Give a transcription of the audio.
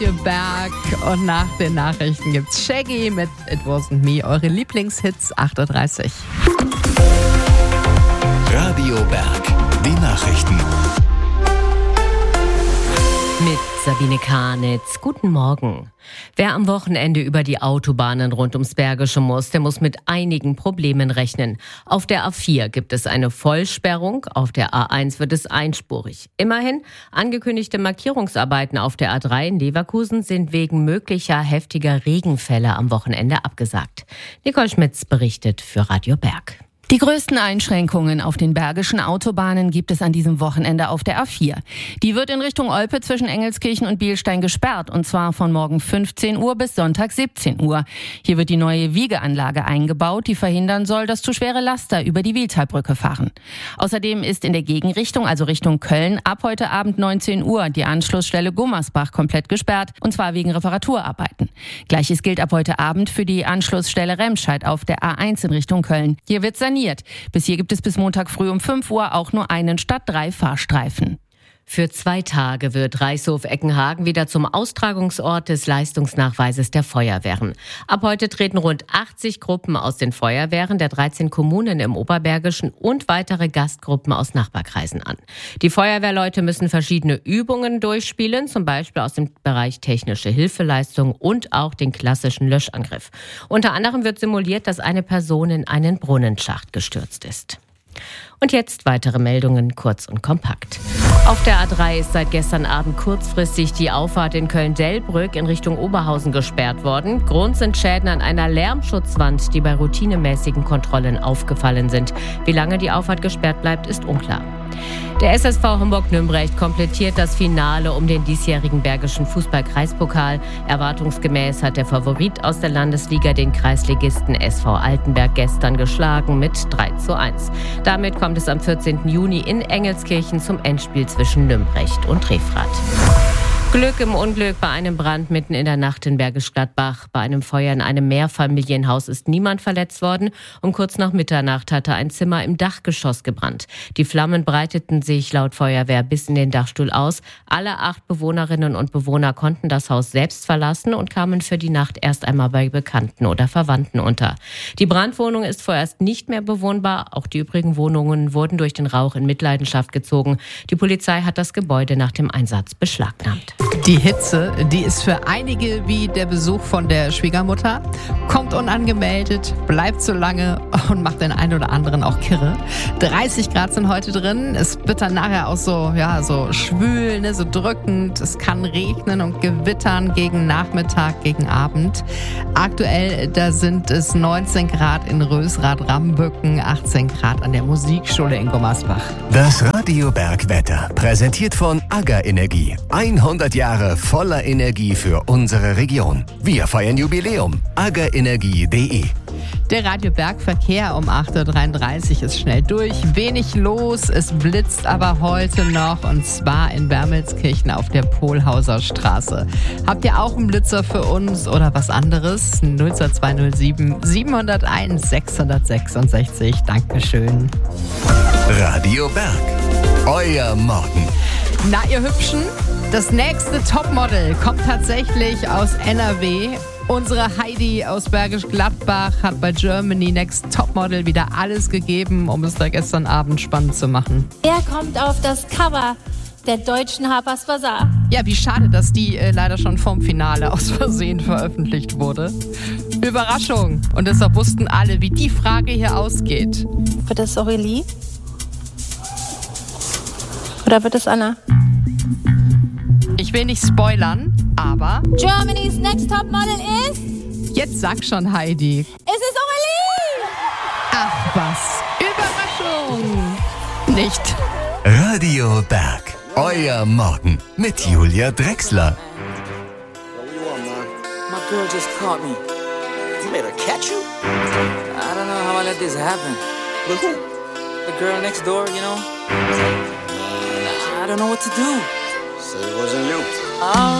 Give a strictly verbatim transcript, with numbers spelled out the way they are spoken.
Berg und nach den Nachrichten gibt's Shaggy mit It Wasn't Me, eure Lieblingshits, acht Uhr dreißig. Radio Berg, die Nachrichten. Mit Sabine Karnitz. Guten Morgen. Wer am Wochenende über die Autobahnen rund ums Bergische muss, der muss mit einigen Problemen rechnen. Auf der A vier gibt es eine Vollsperrung, auf der A eins wird es einspurig. Immerhin, angekündigte Markierungsarbeiten auf der A drei in Leverkusen sind wegen möglicher heftiger Regenfälle am Wochenende abgesagt. Nicole Schmitz berichtet für Radio Berg. Die größten Einschränkungen auf den bergischen Autobahnen gibt es an diesem Wochenende auf der A vier. Die wird in Richtung Olpe zwischen Engelskirchen und Bielstein gesperrt, und zwar von morgen fünfzehn Uhr bis Sonntag siebzehn Uhr. Hier wird die neue Wiegeanlage eingebaut, die verhindern soll, dass zu schwere Laster über die Wiehltalbrücke fahren. Außerdem ist in der Gegenrichtung, also Richtung Köln, ab heute Abend neunzehn Uhr die Anschlussstelle Gummersbach komplett gesperrt, und zwar wegen Reparaturarbeiten. Gleiches gilt ab heute Abend für die Anschlussstelle Remscheid auf der A eins in Richtung Köln. Hier wird saniert. Bis hier gibt es bis Montag früh um fünf Uhr auch nur einen statt drei Fahrstreifen. Für zwei Tage wird Reichshof-Eckenhagen wieder zum Austragungsort des Leistungsnachweises der Feuerwehren. Ab heute treten rund achtzig Gruppen aus den Feuerwehren der dreizehn Kommunen im Oberbergischen und weitere Gastgruppen aus Nachbarkreisen an. Die Feuerwehrleute müssen verschiedene Übungen durchspielen, zum Beispiel aus dem Bereich technische Hilfeleistung und auch den klassischen Löschangriff. Unter anderem wird simuliert, dass eine Person in einen Brunnenschacht gestürzt ist. Und jetzt weitere Meldungen, kurz und kompakt. Auf der A drei ist seit gestern Abend kurzfristig die Auffahrt in Köln-Delbrück in Richtung Oberhausen gesperrt worden. Grund sind Schäden an einer Lärmschutzwand, die bei routinemäßigen Kontrollen aufgefallen sind. Wie lange die Auffahrt gesperrt bleibt, ist unklar. Der S S V Homburg-Nümbrecht komplettiert das Finale um den diesjährigen Bergischen Fußball-Kreispokal. Erwartungsgemäß hat der Favorit aus der Landesliga den Kreisligisten S V Altenberg gestern geschlagen mit drei zu eins. Damit kommt es am vierzehnten Juni in Engelskirchen zum Endspiel zwischen Nümbrecht und Refrath. Glück im Unglück bei einem Brand mitten in der Nacht in Bergisch Gladbach. Bei einem Feuer in einem Mehrfamilienhaus ist niemand verletzt worden. Um kurz nach Mitternacht hatte ein Zimmer im Dachgeschoss gebrannt. Die Flammen breiteten sich laut Feuerwehr bis in den Dachstuhl aus. Alle acht Bewohnerinnen und Bewohner konnten das Haus selbst verlassen und kamen für die Nacht erst einmal bei Bekannten oder Verwandten unter. Die Brandwohnung ist vorerst nicht mehr bewohnbar. Auch die übrigen Wohnungen wurden durch den Rauch in Mitleidenschaft gezogen. Die Polizei hat das Gebäude nach dem Einsatz beschlagnahmt. Die Hitze, die ist für einige wie der Besuch von der Schwiegermutter. Kommt unangemeldet, bleibt zu lange und macht den einen oder anderen auch kirre. dreißig Grad sind heute drin. Es wird dann nachher auch so, ja, so schwül, ne, so drückend. Es kann regnen und gewittern gegen Nachmittag, gegen Abend. Aktuell, da sind es neunzehn Grad in Rösrath-Rambücken, achtzehn Grad an der Musikschule in Gummersbach. Das Radio Berg Wetter, präsentiert von AGA Energie. hundert Jahre voller Energie für unsere Region. Wir feiern Jubiläum. aga energie punkt de. Der Radio Berg Verkehr um acht Uhr dreiunddreißig ist schnell durch. Wenig los, es blitzt aber heute noch, und zwar in Wermelskirchen auf der Pohlhauser Straße. Habt ihr auch einen Blitzer für uns oder was anderes? null zwei null sieben sieben null eins sechs sechs sechs. Dankeschön. Radio Berg. Euer Morgen. Na, ihr Hübschen, das nächste Topmodel kommt tatsächlich aus N R W. Unsere Heidi aus Bergisch Gladbach hat bei Germany Next Topmodel wieder alles gegeben, um es da gestern Abend spannend zu machen. Er kommt auf das Cover der deutschen Harper's Bazaar. Ja, wie schade, dass die äh, leider schon vorm Finale aus Versehen veröffentlicht wurde. Überraschung. Und deshalb wussten alle, wie die Frage hier ausgeht. Wird es Aurélie? Oder wird es Anna? Ich will nicht spoilern, aber... Germany's Next Topmodel ist... Jetzt sag schon, Heidi. Es ist Aurélie! Ach was, Überraschung! Nicht. Radio Berg. Euer Morgen mit Julia Drechsler. My girl just caught me. You made her catch you? I don't know how I let this happen. But who? The girl next door, you know? I don't know what to do. So it wasn't you. Oh.